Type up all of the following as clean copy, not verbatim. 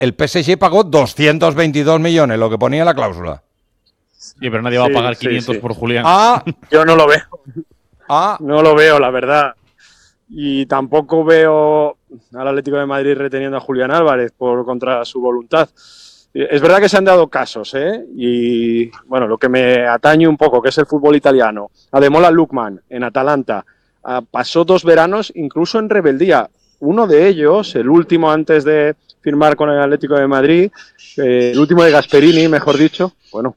el PSG pagó 222 millones, lo que ponía la cláusula. Sí, pero nadie va a pagar 500 por Julián. Yo no lo veo. No lo veo, la verdad. Y tampoco veo al Atlético de Madrid reteniendo a Julián Álvarez contra su voluntad. Es verdad que se han dado casos, ¿eh? Y bueno, lo que me atañe un poco, que es el fútbol italiano. Ademola Lookman en Atalanta pasó 2 veranos incluso en rebeldía. Uno de ellos, el último antes de firmar con el Atlético de Madrid, el último de Gasperini, mejor dicho, bueno,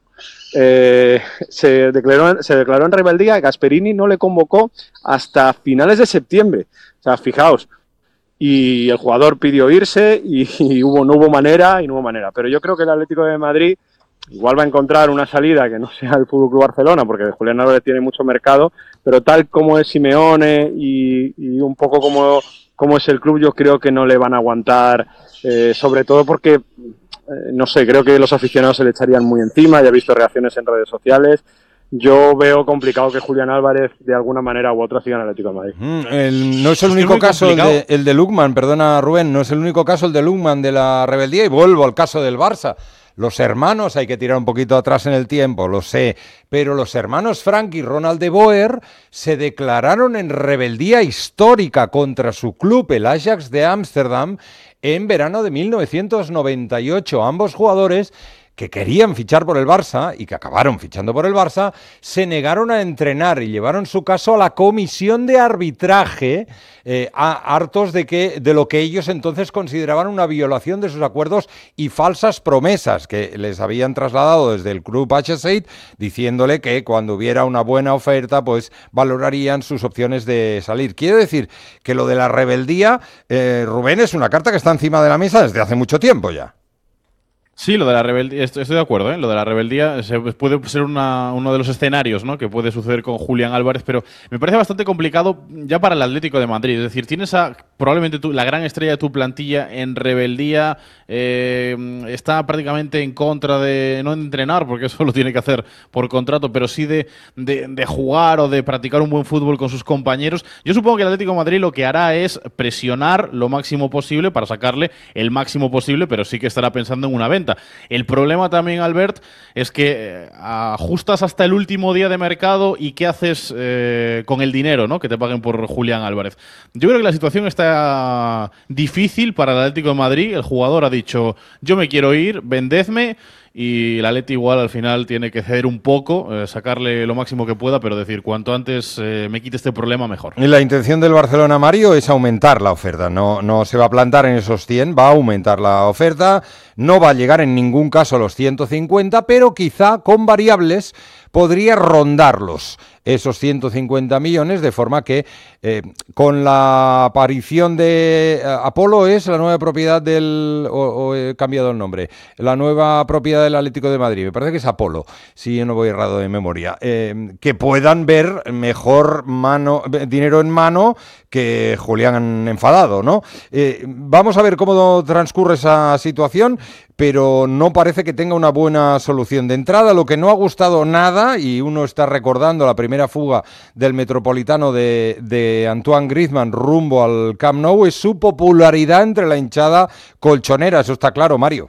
se declaró en rebeldía. Gasperini no le convocó hasta finales de septiembre. O sea, fijaos. Y el jugador pidió irse y no hubo manera. Pero yo creo que el Atlético de Madrid igual va a encontrar una salida que no sea el FC Barcelona, porque Julián Álvarez tiene mucho mercado, pero tal como es Simeone y un poco como es el club, yo creo que no le van a aguantar, sobre todo porque, no sé, creo que los aficionados se le echarían muy encima. Ya he visto reacciones en redes sociales. Yo veo complicado que Julián Álvarez de alguna manera u otra siga en el Atlético de Madrid. No es el único caso el de Lookman, perdona Rubén, no es el único caso el de Lookman de la rebeldía, y vuelvo al caso del Barça. Los hermanos, hay que tirar un poquito atrás en el tiempo, lo sé, pero los hermanos Frank y Ronald de Boer se declararon en rebeldía histórica contra su club, el Ajax de Ámsterdam, en verano de 1998. Ambos jugadores que querían fichar por el Barça y que acabaron fichando por el Barça, se negaron a entrenar y llevaron su caso a la comisión de arbitraje, hartos de lo que ellos entonces consideraban una violación de sus acuerdos y falsas promesas que les habían trasladado desde el club HSAID, diciéndole que cuando hubiera una buena oferta, pues valorarían sus opciones de salir. Quiero decir que lo de la rebeldía, Rubén, es una carta que está encima de la mesa desde hace mucho tiempo ya. Sí, lo de la rebeldía, estoy de acuerdo, ¿eh? Lo de la rebeldía puede ser uno de los escenarios, ¿no?, que puede suceder con Julián Álvarez, pero me parece bastante complicado ya para el Atlético de Madrid. Es decir, tienes probablemente la gran estrella de tu plantilla en rebeldía, está prácticamente en contra de no entrenar, porque eso lo tiene que hacer por contrato, pero sí de jugar o de practicar un buen fútbol con sus compañeros. Yo supongo que el Atlético de Madrid lo que hará es presionar lo máximo posible para sacarle el máximo posible, pero sí que estará pensando en una venta. El problema también, Albert, es que ajustas hasta el último día de mercado y ¿qué haces con el dinero, ¿no?, que te paguen por Julián Álvarez? Yo creo que la situación está difícil para el Atlético de Madrid. El jugador ha dicho, yo me quiero ir, vendedme, y el Atleti igual al final tiene que ceder un poco, sacarle lo máximo que pueda, pero decir, cuanto antes me quite este problema, mejor. Y la intención del Barcelona, Mario, es aumentar la oferta. No se va a plantar en esos 100, va a aumentar la oferta. No va a llegar en ningún caso a los 150, pero quizá con variables podría rondarlos esos 150 millones, de forma que con la aparición de Apolo, es la nueva propiedad o he cambiado el nombre, la nueva propiedad del Atlético de Madrid, me parece que es Apolo, si yo no voy errado de memoria, que puedan ver mejor dinero en mano que Julián enfadado, ¿no? Vamos a ver cómo transcurre esa situación, pero no parece que tenga una buena solución. De entrada, lo que no ha gustado nada, y uno está recordando la primera fuga del Metropolitano de Antoine Griezmann rumbo al Camp Nou, es su popularidad entre la hinchada colchonera. Eso está claro, Mario.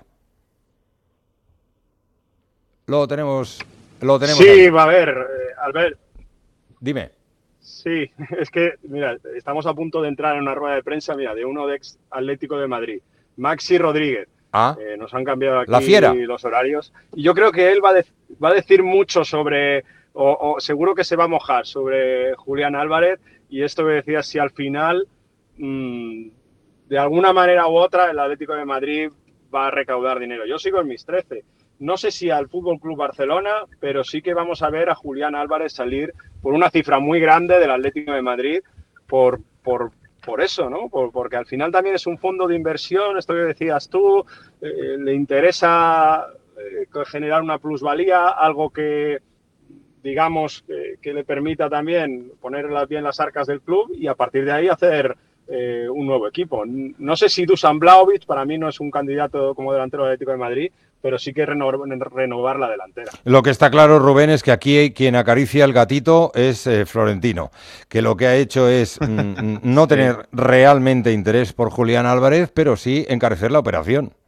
Lo tenemos sí, ahí. Va a ver, Albert. Dime. Sí, es que, mira, estamos a punto de entrar en una rueda de prensa, mira, de uno de ex Atlético de Madrid, Maxi Rodríguez. Nos han cambiado aquí los horarios. Y yo creo que él va a decir mucho sobre, o seguro que se va a mojar sobre Julián Álvarez. Y esto que decía, si al final, de alguna manera u otra, el Atlético de Madrid va a recaudar dinero. Yo sigo en mis 13. No sé si al FC Barcelona, pero sí que vamos a ver a Julián Álvarez salir por una cifra muy grande del Atlético de Madrid por eso, ¿no? Porque al final también es un fondo de inversión, esto que decías tú, le interesa generar una plusvalía, algo que, digamos, que le permita también poner bien las arcas del club y a partir de ahí hacer un nuevo equipo. No sé si Dusan Vlahovic, para mí no es un candidato como delantero del Atlético de Madrid, pero sí que renovar la delantera. Lo que está claro, Rubén, es que aquí quien acaricia el gatito es Florentino, que lo que ha hecho es no tener realmente interés por Julián Álvarez, pero sí encarecer la operación.